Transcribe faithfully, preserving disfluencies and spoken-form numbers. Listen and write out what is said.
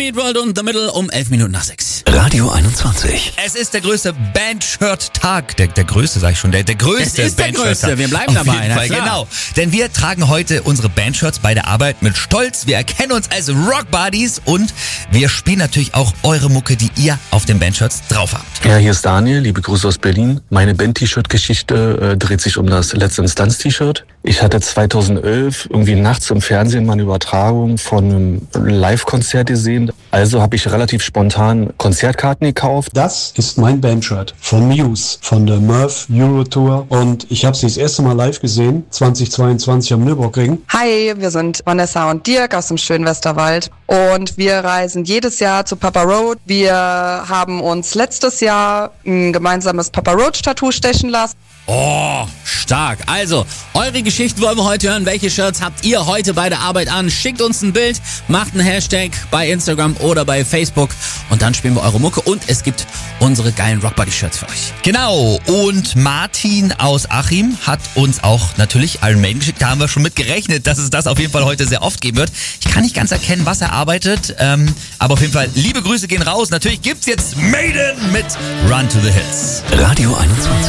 Meat World und The Middle um elf Minuten nach sechs. Radio einundzwanzig. Es ist der größte Bandshirt-Tag. Der, der größte, sag ich schon. Der, der größte Es ist der Bandshirt-Tag. größte. Wir bleiben Auf dabei, jeden na Fall, klar. genau. Denn wir tragen heute unsere Bandshirts bei der Arbeit mit Stolz. Wir erkennen uns als Rock Buddies und wir spielen natürlich auch eure Mucke, die ihr auf den Bandshirts drauf habt. Ja, hier ist Daniel, liebe Grüße aus Berlin. Meine Band-T-Shirt-Geschichte äh, dreht sich um das Letzte Instanz-T-Shirt. Ich hatte zweitausendelf irgendwie nachts im Fernsehen mal eine Übertragung von einem Live-Konzert gesehen. Also habe ich relativ spontan Konzertkarten gekauft. Das ist mein Bandshirt von Muse, von der Murph Euro Tour. Und ich habe sie das erste Mal live gesehen, zweitausendzweiundzwanzig am Nürburgring. Hi, wir sind Vanessa und Dirk aus dem schönen Westerwald und wir reisen jedes Jahr zu Papa Roach. Wir haben uns letztes Jahr ein gemeinsames Papa Roach Tattoo stechen lassen. Oh, stark. Also, eure Geschichten wollen wir heute hören. Welche Shirts habt ihr heute bei der Arbeit an? Schickt uns ein Bild, macht einen Hashtag bei Instagram oder bei Facebook und dann spielen wir eure Mucke und es gibt unsere geilen Rockbody-Shirts für euch. Genau. Und Martin aus Achim hat uns auch natürlich Iron Maiden geschickt. Da haben wir schon mit gerechnet, dass es das auf jeden Fall heute sehr oft geben wird. Ich kann nicht ganz erkennen, was er arbeitet, ähm, aber auf jeden Fall liebe Grüße gehen raus. Natürlich gibt's jetzt Maiden mit Run to the Hills. Radio einundzwanzig.